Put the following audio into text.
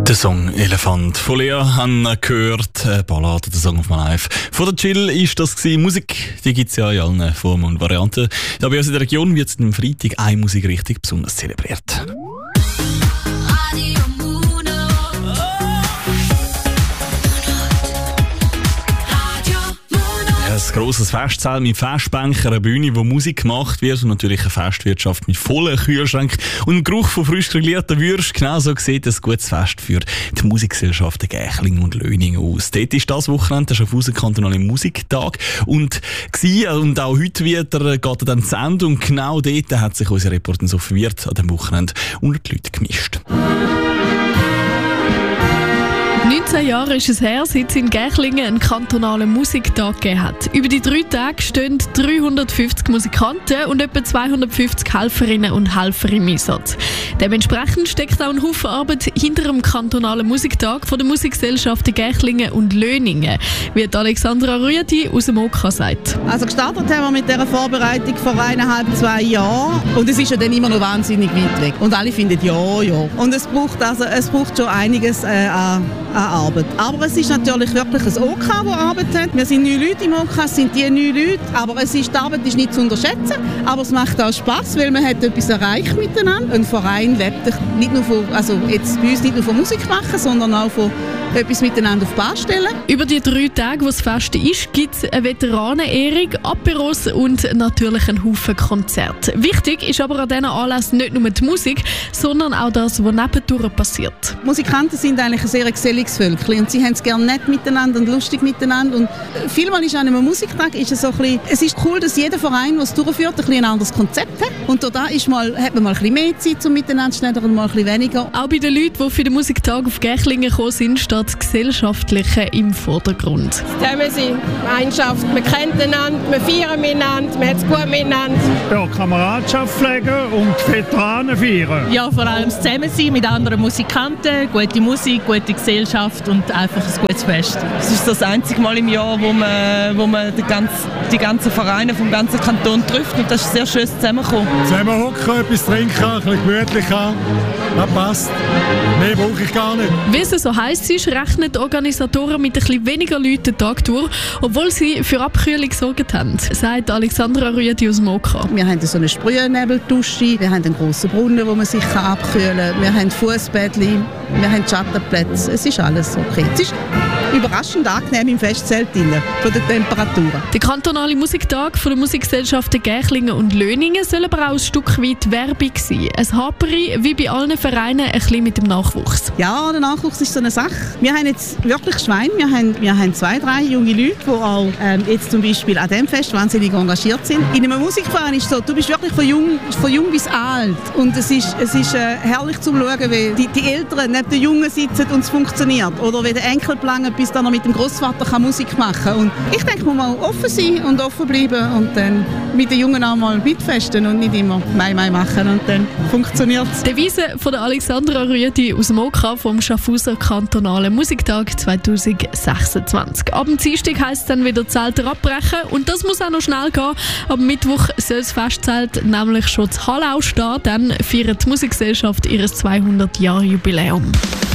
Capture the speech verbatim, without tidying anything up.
Der Song «Elefant» von Lea haben wir gehört. Eine Ballade, der Song of my life. Von der Chill ist das gewesen. Musik, die gibt es ja in allen Formen und Varianten. Ja, bei uns in der Region wird am Freitag eine Musik richtig besonders zelebriert. Ein grosses Festsaal mit Festbänken, einer Bühne, wo Musik gemacht wird und natürlich eine Festwirtschaft mit vollen Kühlschränken und einem Geruch von frisch grillierten Würsten. Genau so sieht ein gutes Fest für die Musikgesellschaften Gächling und Löningen aus. Dort ist das Wochenende der Schaffhauser kantonale Musiktag und gewesen, und auch heute wieder geht er dann zu Ende und genau dort hat sich unsere Reporterin so verwirrt an dem Wochenende unter die Leute gemischt. neunzehn Jahre ist es her, seit es in Gächlingen einen kantonalen Musiktag gegeben hat. Über die drei Tage stehen dreihundertfünfzig Musikanten und etwa zweihundertfünfzig Helferinnen und Helfer im Einsatz. Dementsprechend steckt auch ein Haufen Arbeit hinter dem kantonalen Musiktag von der Musikgesellschaften Gächlingen und Löningen, wie Alexandra Rüedi aus dem O K sagt. Also gestartet haben wir mit dieser Vorbereitung vor eineinhalb, zwei Jahren und es ist ja dann immer noch wahnsinnig weit weg. Und alle finden ja, ja. Und es braucht, also, es braucht schon einiges äh, an, an Arbeit. Aber es ist natürlich wirklich ein O K, das Arbeit hat. Wir sind neun Leute im O K, es sind die neun Leute, aber es ist, die Arbeit ist nicht zu unterschätzen. Aber es macht auch Spass, weil man hat etwas erreicht miteinander. Ein Verein lebt nicht nur von, also jetzt bei uns nicht nur von Musik machen, sondern auch von etwas miteinander auf die Bahn stellen. Über die drei Tage, wo das Fest ist, gibt es eine Veteranenehrung, Aperos und natürlich einen Haufen Konzerte. Wichtig ist aber an diesen Anlässen nicht nur die Musik, sondern auch das, was nebendurch passiert. Musikanten sind eigentlich ein sehr geselliges Völkchen und sie haben es gerne nett miteinander und lustig miteinander. Und vielmal ist an einem Musiktag ist es so ein bisschen, es ist cool, dass jeder Verein, der es durchführt, ein, bisschen ein anderes Konzept hat. Und da ist mal, hat man mal ein bisschen mehr Zeit, um miteinander zu schneiden und mal ein bisschen weniger. Auch bei den Leuten, die für den Musiktag auf Gächlingen gekommen sind, steht das Gesellschaftliche im Vordergrund. Zusammen sind Gemeinschaft, man kennt einander, man feiert miteinander, man hat es gut miteinander. Ja, Kameradschaft pflegen und Veteranen feiern. Ja, vor allem das Zusammensein mit anderen Musikanten, gute Musik, gute Gesellschaft und einfach ein gutes Fest. Es ist das einzige Mal im Jahr, wo man, wo man die, ganze, die ganzen Vereine vom ganzen Kanton trifft und das ist sehr schön zusammenkommen. Zusammen hocken, etwas trinken, ein bisschen gemütlich haben, das passt. Mehr brauche ich gar nicht. Wie es so heisst ist, rechnen die Organisatoren mit ein bisschen weniger Leuten den Tag durch, obwohl sie für Abkühlung gesorgt haben, sagt Alexandra Rüedi aus dem O K. Wir haben so eine Sprühnebeltusche, wir haben einen grossen Brunnen, wo man sich abkühlen kann, wir haben Fußbädchen, wir haben Schattenplätze, es ist alles okay. Es ist überraschend angenehm im Festzelt drin, von den Temperaturen. Der kantonale Musiktag von der Musikgesellschaften Gächlingen und Löningen soll aber auch ein Stück weit Werbung sein. Es hapert wie bei allen Vereinen ein bisschen mit dem Nachwuchs. Ja, der Nachwuchs ist so eine Sache. Wir haben jetzt wirklich Schwein. Wir haben, wir haben zwei, drei junge Leute, die auch ähm, jetzt zum Beispiel an diesem Fest wahnsinnig engagiert sind. In einem Musikverein ist es so, du bist wirklich von jung, von jung bis alt. Und es ist, es ist äh, herrlich zu schauen, wie die, die Eltern neben den Jungen sitzen und es funktioniert. Oder wie der Enkel planen, bis dann noch mit dem Großvater kann Musik machen kann. Und ich denke, man muss mal offen sein und offen bleiben und dann mit den Jungen auch mal mitfesten und nicht immer Mai Mai machen. Und dann funktioniert es. Die Devise von der Alexandra Rüedi aus dem O K vom Schaffhauser kantonalen Musiktag zwanzig sechsundzwanzig. Ab dem Dienstag heisst es dann wieder Zelte abbrechen und das muss auch noch schnell gehen. Am Mittwoch soll das Festzelt nämlich schon zu Hallau stehen. Dann feiert die Musikgesellschaft ihr zweihundert Jahre Jubiläum.